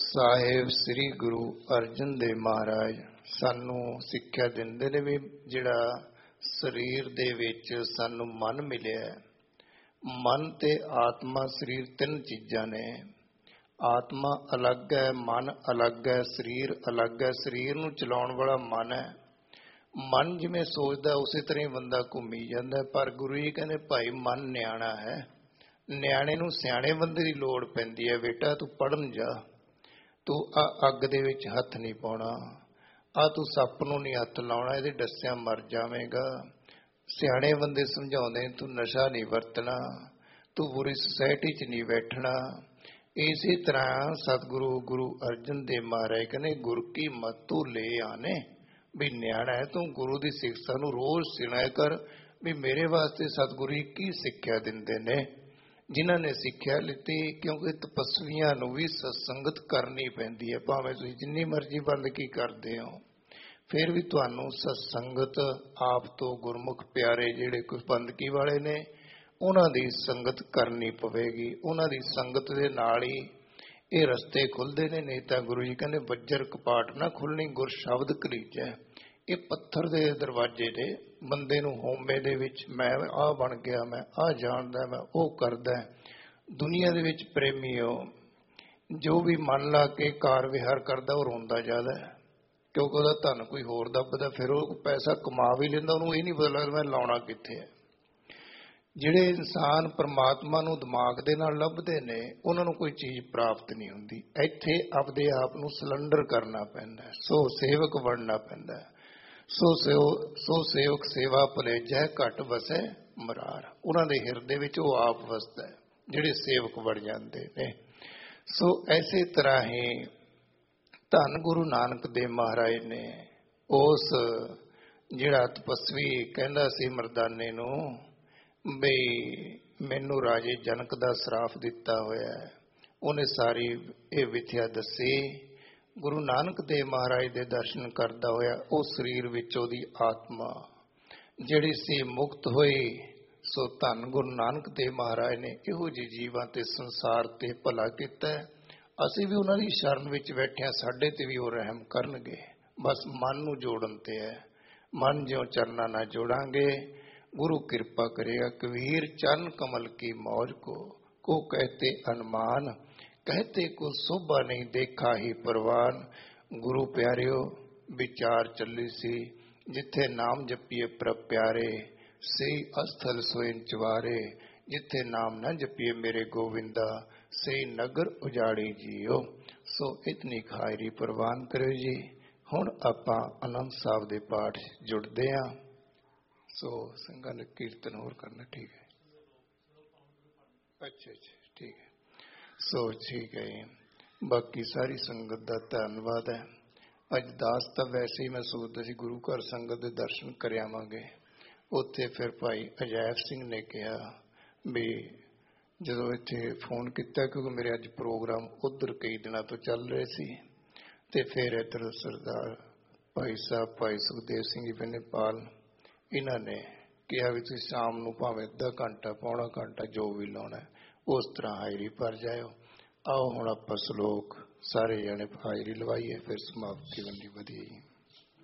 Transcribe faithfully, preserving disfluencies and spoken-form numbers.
ਸਾਹਿਬ ਸ੍ਰੀ ਗੁਰੂ ਅਰਜਨ ਦੇਵ ਮਹਾਰਾਜ ਸਾਨੂੰ ਸਿੱਖਿਆ ਦਿੰਦੇ ਨੇ ਵੀ ਜਿਹੜਾ ਸਰੀਰ ਦੇ ਵਿੱਚ ਸਾਨੂੰ ਮਨ ਮਿਲਿਆ, ਮਨ ਤੇ ਆਤਮਾ ਸਰੀਰ ਤਿੰਨ ਚੀਜ਼ਾਂ ਨੇ। ਆਤਮਾ ਅਲੱਗ ਹੈ, ਮਨ ਅਲੱਗ ਹੈ, ਸਰੀਰ ਅਲੱਗ ਹੈ। ਸਰੀਰ ਨੂੰ ਚਲਾਉਣ ਵਾਲਾ ਮਨ ਹੈ। ਮਨ ਜਿਵੇਂ ਸੋਚਦਾ ਉਸੇ ਤਰ੍ਹਾਂ ਹੀ ਬੰਦਾ ਘੁੰਮੀ ਜਾਂਦਾ। ਪਰ ਗੁਰੂ ਜੀ ਕਹਿੰਦੇ ਭਾਈ ਮਨ ਨਿਆਣਾ ਹੈ, ਨਿਆਣੇ ਨੂੰ ਸਿਆਣੇ ਬੰਦੇ ਦੀ ਲੋੜ ਪੈਂਦੀ ਹੈ। ਬੇਟਾ ਤੂੰ ਪੜ੍ਹਨ ਜਾ, ਤੂੰ ਆ ਅੱਗ ਦੇ ਵਿੱਚ ਹੱਥ ਨਹੀਂ ਪਾਉਣਾ, ਆ ਤੂੰ ਸੱਪ ਨੂੰ ਨਹੀਂ ਹੱਥ ਲਾਉਣਾ, ਇਹਦੇ ਡੱਸਿਆਂ ਮਰ ਜਾਵੇਂਗਾ। ਸਿਆਣੇ ਬੰਦੇ ਸਮਝਾਉਂਦੇ ਤੂੰ ਨਸ਼ਾ ਨਹੀਂ ਵਰਤਣਾ, ਤੂੰ ਬੁਰੀ ਸੁਸਾਇਟੀ 'ਚ ਨਹੀਂ ਬੈਠਣਾ। ਇਸੇ ਤਰ੍ਹਾਂ ਸਤਿਗੁਰੂ ਗੁਰੂ ਅਰਜਨ ਦੇਵ ਮਹਾਰਾਜ ਕਹਿੰਦੇ ਗੁਰ ਕੀ ਮਤ ਤੂੰ ਲੈ ਆਨੇ, ਵੀ ਨਿਆਣਾ ਹੈ ਤੂੰ ਗੁਰੂ ਦੀ ਸਿੱਖਿਆ ਨੂੰ ਰੋਜ਼ ਸੁਣਿਆ ਕਰ। ਵੀ ਮੇਰੇ ਵਾਸਤੇ ਸਤਿਗੁਰੂ ਜੀ ਕੀ ਸਿੱਖਿਆ ਦਿੰਦੇ ਨੇ, ਜਿਨ੍ਹਾਂ ਨੇ ਸਿੱਖਿਆ ਲਿੱਤੀ। ਕਿਉਂਕਿ ਤਪਸਵੀਆਂ ਨੂੰ ਵੀ ਸਤਸੰਗਤ ਕਰਨੀ ਪੈਂਦੀ ਹੈ। ਭਾਵੇਂ ਤੁਸੀਂ ਜਿੰਨੀ ਮਰਜ਼ੀ ਬੰਦਗੀ ਕਰਦੇ ਹੋ, ਫਿਰ ਵੀ ਤੁਹਾਨੂੰ ਸਤਸੰਗਤ ਆਪ ਤੋਂ ਗੁਰਮੁਖ ਪਿਆਰੇ ਜਿਹੜੇ ਕੁਝ ਬੰਦਗੀ ਵਾਲੇ ਨੇ ਉਹਨਾਂ ਦੀ ਸੰਗਤ ਕਰਨੀ ਪਵੇਗੀ। ਉਹਨਾਂ ਦੀ ਸੰਗਤ ਦੇ ਨਾਲ ਹੀ ਇਹ ਰਸਤੇ ਖੁੱਲ੍ਹਦੇ ਨੇ। ਨਹੀਂ ਤਾਂ ਗੁਰੂ ਜੀ ਕਹਿੰਦੇ ਬੱਜਰ ਕਪਾਟ ਨਾ ਖੁੱਲਣੀ, ਗੁਰ ਸ਼ਬਦ ਕਲੀਜੈ। ਇਹ ਪੱਥਰ ਦੇ ਦਰਵਾਜ਼ੇ ਨੇ। ਬੰਦੇ ਨੂੰ ਹਉਮੈ ਦੇ ਵਿੱਚ ਮੈਂ ਆਹ ਬਣ ਗਿਆ, ਮੈਂ ਆਹ ਜਾਣਦਾ, ਮੈਂ ਉਹ ਕਰਦਾ। ਦੁਨੀਆ ਦੇ ਵਿੱਚ ਪ੍ਰੇਮੀਓ ਜੋ ਵੀ ਮਨ ਲਾ ਕੇ ਕਾਰ ਵਿਹਾਰ ਕਰਦਾ ਉਹ ਰੋਂਦਾ ਜ਼ਿਆਦਾ ਹੈ, ਕਿਉਂਕਿ ਉਹਦਾ ਧਨ ਕੋਈ ਹੋਰ ਦੱਬਦਾ। ਫਿਰ ਉਹ ਪੈਸਾ ਕਮਾ ਵੀ ਲੈਂਦਾ, ਉਹਨੂੰ ਇਹ ਨਹੀਂ ਪਤਾ ਲੱਗਦਾ ਮੈਂ ਲਾਉਣਾ ਕਿੱਥੇ ਹੈ। ਜਿਹੜੇ ਇਨਸਾਨ ਪਰਮਾਤਮਾ ਨੂੰ ਦਿਮਾਗ ਦੇ ਨਾਲ ਲੱਭਦੇ ਨੇ ਉਹਨਾਂ ਨੂੰ ਕੋਈ ਚੀਜ਼ ਪ੍ਰਾਪਤ ਨਹੀਂ ਹੁੰਦੀ। ਇੱਥੇ ਆਪਦੇ ਆਪ ਨੂੰ ਸਿਲੰਡਰ ਕਰਨਾ ਪੈਂਦਾ, ਸੋ ਸੇਵਕ ਬਣਨਾ ਪੈਂਦਾ। ਸੋ ਸੇਵ ਸੋ ਸੇਵਕ ਸੇਵਾ ਭੁਲੇਜੈ ਘਟ ਵਸੈ ਮਰਾਰ। ਉਹਨਾਂ ਦੇ ਹਿਰਦੇ ਵਿੱਚ ਉਹ ਆਪ ਵਸਦਾ ਹੈ ਜਿਹੜੇ ਸੇਵਕ ਬਣ ਜਾਂਦੇ ਨੇ। ਸੋ ਐਸੇ ਤਰ੍ਹਾਂ ਹੀ ਧੰਨ ਗੁਰੂ ਨਾਨਕ ਦੇਵ ਮਹਾਰਾਜ ਨੇ ਉਸ ਜਿਹੜਾ ਤਪਸਵੀ ਕਹਿੰਦਾ ਸੀ ਮਰਦਾਨੇ ਨੂੰ ਬਈ ਮੈਨੂੰ ਰਾਜੇ ਜਨਕ ਦਾ ਸਰਾਫ ਦਿੱਤਾ ਹੋਇਆ, ਉਹਨੇ ਸਾਰੀ ਇਹ ਵਿਥਿਆ ਦੱਸੀ। ਗੁਰੂ ਨਾਨਕ ਦੇਵ ਮਹਾਰਾਜ ਦੇ ਦਰਸ਼ਨ ਕਰਦਾ ਹੋਇਆ ਉਸ ਸਰੀਰ ਵਿੱਚ ਉਹਦੀ ਆਤਮਾ ਜਿਹੜੀ ਸੀ ਮੁਕਤ ਹੋਈ। ਸੋ ਧੰਨ ਗੁਰੂ ਨਾਨਕ ਦੇਵ ਮਹਾਰਾਜ ਨੇ ਇਹੋ ਜਿਹੇ ਜੀਵਾਂ ਤੇ ਸੰਸਾਰ ਤੇ ਭਲਾ ਕੀਤਾ। ਅਸੀਂ ਵੀ ਉਹਨਾਂ ਦੀ ਸ਼ਰਨ ਵਿੱਚ ਬੈਠੇ ਹਾਂ, ਸਾਡੇ ਤੇ ਵੀ ਉਹ ਰਹਿਮ ਕਰਨਗੇ। ਬਸ ਮਨ ਨੂੰ ਜੋੜਨ ਤੇ ਹੈ। ਮਨ ਜਿਉਂ ਚਰਨਾਂ ਨਾਲ ਜੋੜਾਂਗੇ गुरु कृपा करेगा। कबीर चरण कमल की मौज को को कहते अनुमान, कहते को शोभा नहीं देखा ही परवान। गुरु प्यारियो विचार चली सी, जिथे नाम जपिए प्रभ प्यारे, सही अस्थल सोइन चवारे। जिथे नाम न जपिए मेरे गोविंदा, सही नगर उजाड़ी जियो। सो इतनी खायरी प्रवान करो जी। हुण आपां आनंद साहब दे पाठ जुड़दे हां। सो संघां ने कीर्तन होर करना, ठीक है? अच्छा अच्छा ठीक है। सो ठीक है। बाकी सारी संगत का धन्यवाद है। अज दास तो वैसे ही मैं सोचता सी गुरु घर संगत के दर्शन कर आवांगे। उत्थे फिर भाई अजैब सिंह ने कहा भी जो इत्थे फोन किया, क्योंकि मेरे अज प्रोग्राम उधर कई दिनों तो चल रहे सी, ते फिर इधर सरदार भाई साहब भाई सुखदेव सिंह जी बेनेपाल इन्हों ने कहा भी तुम शाम को भावें अद्धा घंटा पौना घंटा जो भी लाना उस तरह हाजरी भर जाओ। आओ हुण आपां सलोक सारे जने हाजरी लवाइए, फिर समाप्ति बनी वधिए।